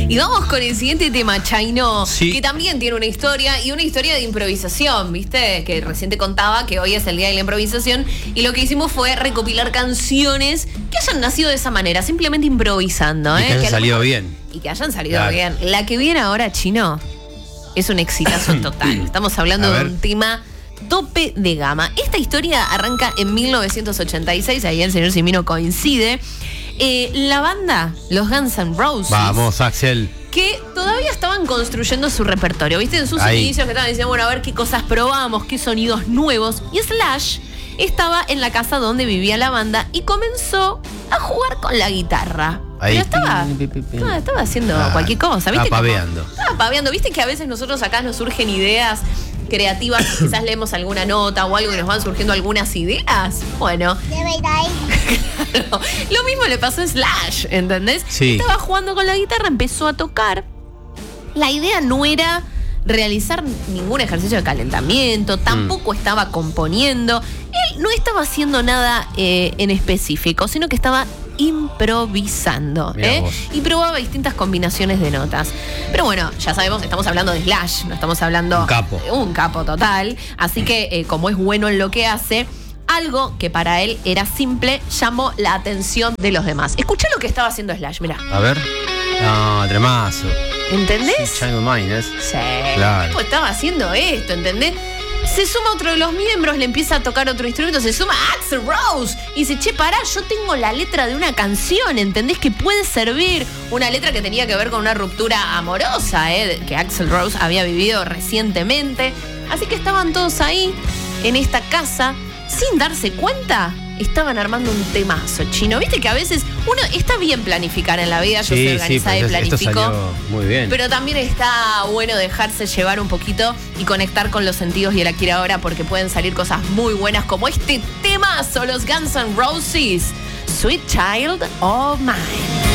Y vamos con el siguiente tema, Chaino, Sí. que también tiene una historia y una historia de improvisación, ¿viste? Que recién te contaba que hoy es el día de la improvisación y lo que hicimos fue recopilar canciones que hayan nacido de esa manera, simplemente improvisando, Y que haya a lo salido mejor- bien. Y que hayan salido Claro. bien. La que viene ahora, Chino, es un exitazo total. Estamos hablando A de ver. un tema tope de gama. Esta historia arranca en 1986, ahí el señor Simino coincide. La banda, los Guns N' Roses, Vamos, Axel. que todavía estaban construyendo su repertorio, ¿viste? En sus Ahí. inicios que estaban diciendo, bueno, a ver qué cosas probamos, qué sonidos nuevos. Y Slash estaba en la casa donde vivía la banda y comenzó a jugar con la guitarra. Ahí. Pero estaba haciendo Ah, cualquier cosa, ¿viste? estaba paveando. Estaba paveando. ¿Viste que a veces nosotros acá nos surgen ideas creativas, quizás leemos alguna nota o algo y nos van surgiendo algunas ideas? Bueno, claro, lo mismo le pasó a Slash, ¿entendés? Sí. Estaba jugando con la guitarra, empezó a tocar. La idea no era realizar ningún ejercicio de calentamiento, tampoco estaba componiendo. Él no estaba haciendo nada en específico, sino que estaba improvisando. Mirá vos. Y probaba distintas combinaciones de notas. Pero bueno, ya sabemos, estamos hablando de Slash, no estamos hablando... Un capo. Un capo total. Así que como es bueno en lo que hace, algo que para él era simple llamó la atención de los demás. Escuchá lo que estaba haciendo Slash, mirá. A ver. No, tremazo. ¿Entendés? Child of Mine, ¿es? Sí. Claro. El tipo estaba haciendo esto, ¿entendés? Se suma otro de los miembros, le empieza a tocar otro instrumento, se suma Axl Rose y dice, che, pará, yo tengo la letra de una canción, ¿entendés? Que puede servir. Una letra que tenía que ver con una ruptura amorosa, que Axl Rose había vivido recientemente. Así que estaban todos ahí, en esta casa, sin darse cuenta, estaban armando un temazo, Chino. Viste que a veces uno está bien planificar en la vida, yo soy organizada y pues esto planifico. salió muy bien. Pero también está bueno dejarse llevar un poquito y conectar con los sentidos y el aquí y ahora, porque pueden salir cosas muy buenas como este temazo, los Guns N' Roses, Sweet Child of Mine.